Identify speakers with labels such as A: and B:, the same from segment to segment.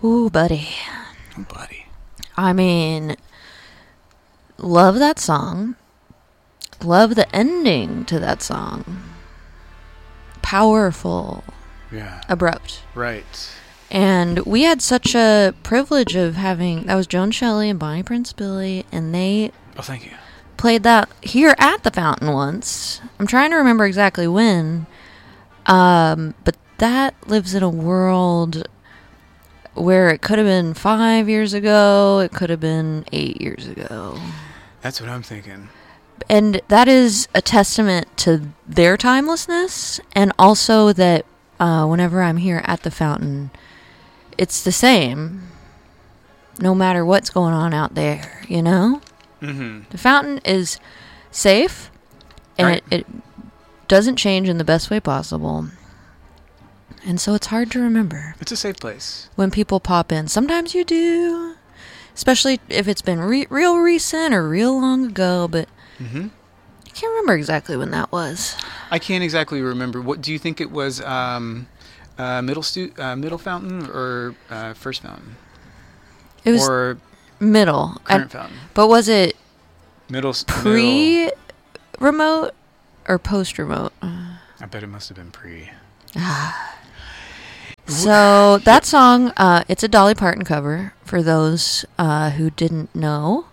A: Ooh, buddy.
B: Oh, buddy.
A: I mean, love that song. Love the ending to that song. Powerful.
B: Yeah.
A: Abrupt.
B: Right.
A: And we had such a privilege of having... That was Joan Shelley and Bonnie Prince Billy, and they...
B: Oh, thank you.
A: Played that here at the Fountain once. I'm trying to remember exactly when. But that lives in a world where it could have been 5 years ago. It could have been 8 years ago.
B: That's what I'm thinking.
A: And that is a testament to their timelessness. And also that whenever I'm here at the Fountain, it's the same. No matter what's going on out there, you know?
B: Mm-hmm.
A: The Fountain is safe, and
B: Right.
A: it doesn't change in the best way possible. And so it's hard to remember
B: It's a safe place.
A: when people pop in. Sometimes you do, especially if it's been real recent or real long ago, but
B: Mm-hmm.
A: I can't remember exactly when that was.
B: I can't exactly remember. What do you think it was? Middle Fountain or First Fountain?
A: It was
B: or
A: middle.
B: Current Fountain?
A: But was it
B: Middle.
A: pre-remote or post-remote?
B: I bet it must have been pre.
A: So that song, it's a Dolly Parton cover for those who didn't know.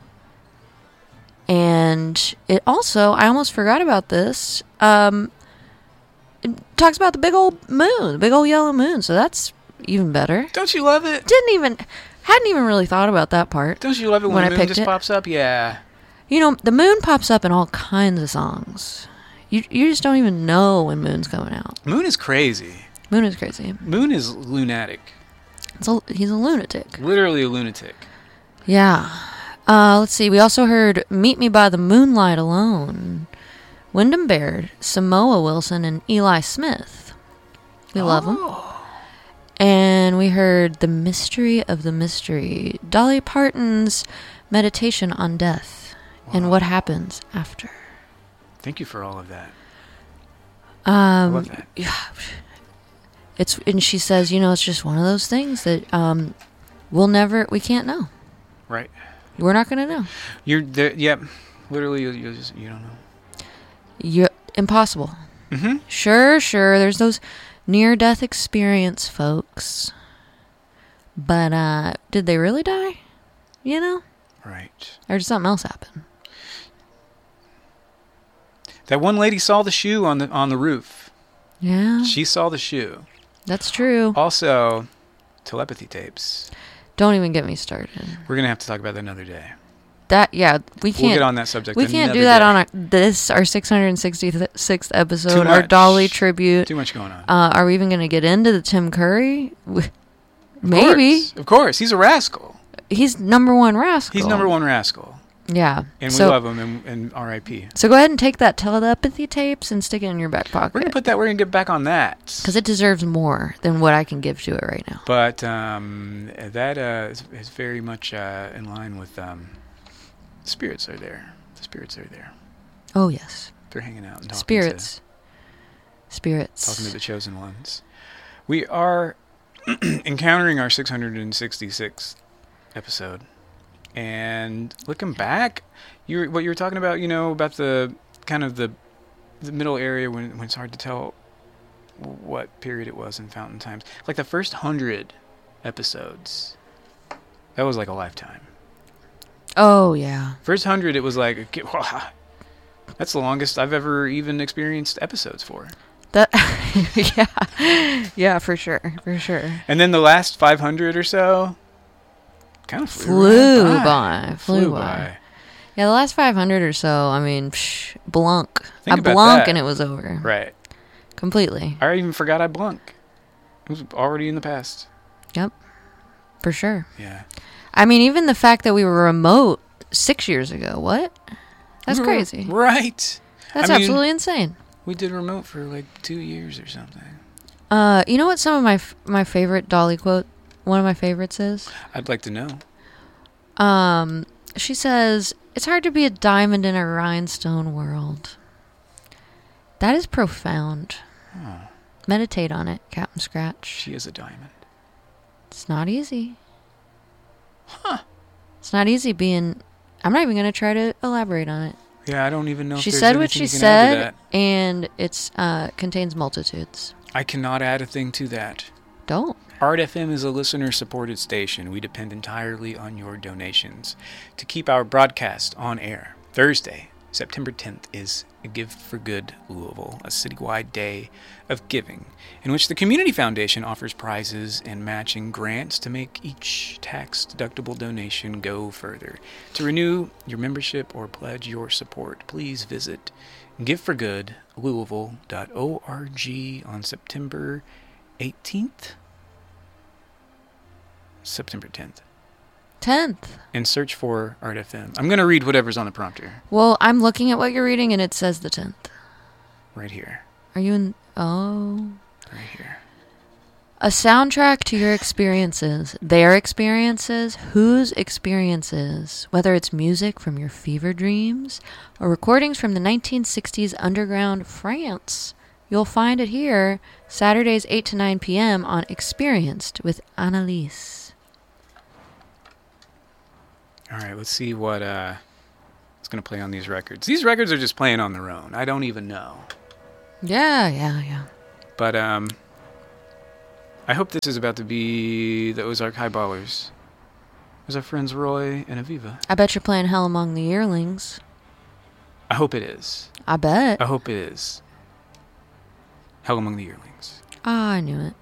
A: And it also, I almost forgot about this, it talks about the big old moon, the big old yellow moon. So that's even better.
B: Don't you love it?
A: Hadn't even really thought about that part.
B: Don't you love it when
A: when
B: the
A: I
B: moon
A: picked
B: just
A: it?
B: pops up? Yeah.
A: You know, the moon pops up in all kinds of songs. You just don't even know when moon's coming out.
B: Moon is crazy.
A: Moon is crazy.
B: Moon is lunatic.
A: He's a lunatic.
B: Literally a lunatic.
A: Yeah. Let's see. We also heard Meet Me by the Moonlight Alone. Wyndham Baird, Samoa Wilson, and Eli Smith. We love them. And we heard The Mystery of the Mystery. Dolly Parton's meditation on death and what happens after.
B: Thank you for all of that. I love that.
A: Yeah. And she says, you know, it's just one of those things that we can't know.
B: Right.
A: We're not going to know.
B: You're there. Yep. Literally, you don't know.
A: Impossible.
B: Mm-hmm.
A: Sure. There's those near-death experience folks. But did they really die? You know?
B: Right.
A: Or did something else happen?
B: That one lady saw the shoe on the roof.
A: Yeah.
B: She saw the shoe.
A: That's true.
B: Also, telepathy tapes.
A: Don't even get me started.
B: We're gonna have to talk about that another day.
A: We can't.
B: We'll get on that subject.
A: We can't do
B: another
A: that
B: day.
A: on our 666th episode,
B: Too
A: our
B: much.
A: Dolly tribute.
B: Too much going on.
A: Are we even going to get into the Tim Curry? Maybe.
B: Of course. He's a rascal.
A: He's number one rascal.
B: He's number one rascal.
A: Yeah.
B: And we love him and R.I.P.
A: So go ahead and take that telepathy tapes and stick it in your back pocket.
B: We're going to get back on that.
A: Because it deserves more than what I can give to it right now.
B: But that is very much in line with spirits are there. The spirits are there.
A: Oh, yes.
B: They're hanging out and talking
A: Spirits.
B: Talking to the chosen ones. We are encountering our 666th episode. And looking back, what you were talking about, about the kind of the middle area when it's hard to tell what period it was in Fountain Times. Like the first 100 episodes, that was like a lifetime.
A: Oh, yeah.
B: First 100, it was like, that's the longest I've ever even experienced episodes for.
A: Yeah, for sure.
B: And then the last 500 or so, kind of
A: flew by. Yeah, the last 500 or so, I mean, blunk. I blunk and it was over.
B: Right.
A: Completely.
B: I even forgot I blunk. It was already in the past.
A: Yep. For sure.
B: Yeah.
A: I mean, even the fact that we were remote 6 years ago. What? That's crazy.
B: Right.
A: That's absolutely insane.
B: We did remote for like 2 years or something.
A: You know what some of my favorite Dolly quote, one of my favorites is?
B: I'd like to know.
A: She says, "It's hard to be a diamond in a rhinestone world." That is profound.
B: Oh.
A: Meditate on it, Captain Scratch.
B: She is a diamond.
A: It's not easy.
B: Huh.
A: It's not easy being... I'm not even going to try to elaborate on it.
B: Yeah, I don't even know
A: She
B: if there's
A: said
B: anything
A: what she
B: you can add to
A: said,
B: that.
A: and it's contains multitudes.
B: I cannot add a thing to that.
A: Don't.
B: Art FM is a listener-supported station. We depend entirely on your donations to keep our broadcast on air. Thursday, September 10th, is Give for Good Louisville, a citywide day of giving, in which the Community Foundation offers prizes and matching grants to make each tax-deductible donation go further. To renew your membership or pledge your support, please visit giveforgoodlouisville.org on September 18th. September 10th.
A: 10th.
B: And search for Art FM. I'm going to read whatever's on the prompter.
A: Well, I'm looking at what you're reading, and it says the 10th.
B: Right here.
A: Are you in... Oh.
B: Right here.
A: A soundtrack to your experiences. Their experiences. Whose experiences. Whether it's music from your fever dreams or recordings from the 1960s underground France. You'll find it here, Saturdays 8 to 9 p.m. on Experienced with Annalise.
B: All right, let's see what it's going to play on these records. These records are just playing on their own. I don't even know.
A: Yeah.
B: But I hope this is about to be the Ozark Highballers. There's our friends Roy and Aviva.
A: I bet you're playing Hell Among the Yearlings.
B: I hope it is.
A: I bet.
B: I hope it is. Hell Among the Yearlings.
A: Ah, I knew it.